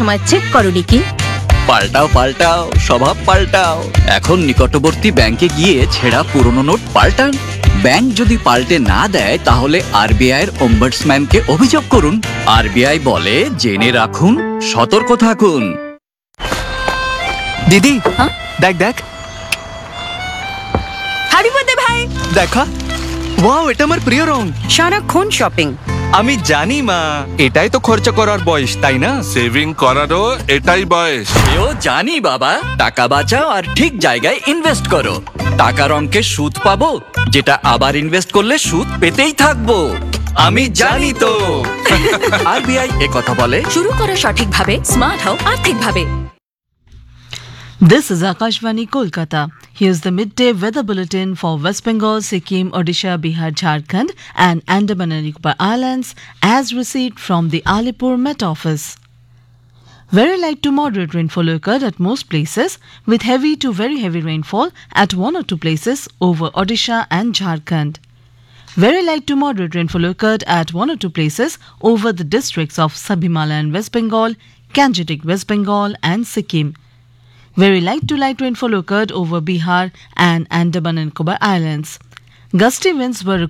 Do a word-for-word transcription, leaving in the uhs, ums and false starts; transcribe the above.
সময় চেক করোনি কি? পাল্টাও পাল্টাও স্বভাব পাল্টাও। এখন নিকটবর্তী ব্যাংকে গিয়ে ছেঁড়া পুরনো নোট পাল্টান। ব্যাংক যদি পাল্টে না দেয় তাহলে আরবিআই এর ওম্বাডসম্যানকে অভিযোগ করুন। আরবিআই বলে জেনে রাখুন, সতর্ক থাকুন। দিদি, হ্যাঁ? দেখ দেখ হ্যাপি বার্থডে ভাই। দেখা, ওয়াও, এটা আমার প্রিয় রং। সারাক্ষণ শপিং। আমি জানি মা, এটাই তো খরচা করার বয়স, তাই না? সেভিং করারও এটাই বয়স। এও জানি বাবা, টাকা বাঁচাও আর ঠিক জায়গায় ইনভেস্ট করো। টাকার অঙ্কে সুদ পাবো, যেটা আবার ইনভেস্ট করলে সুদ পেতেই থাকবো। আমি জানি তো। আরবিআই এ কথা বলে। শুরু করো সঠিকভাবে, স্মার্ট হও আর্থিকভাবে। This is Akashvani Kolkata. Here's the midday weather bulletin for West Bengal, Sikkim, Odisha, Bihar, Jharkhand and Andaman and Nicobar Islands as received from the Alipur Met Office. Very light to moderate rainfall occurred at most places, with heavy to very heavy rainfall at one or two places over Odisha and Jharkhand. Very light to moderate rainfall occurred at one or two places over the districts of Sabhimala and West Bengal, Kanjitik, West Bengal and Sikkim. Very light to light rainfall occurred over Bihar and Andaman and Nicobar Islands. Gusty winds were